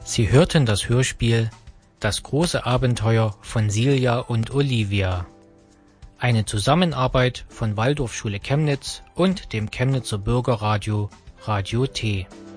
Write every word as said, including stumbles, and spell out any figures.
Sie hörten das Hörspiel Das große Abenteuer von Silja und Olivia. Eine Zusammenarbeit von Waldorfschule Chemnitz und dem Chemnitzer Bürgerradio Radio T.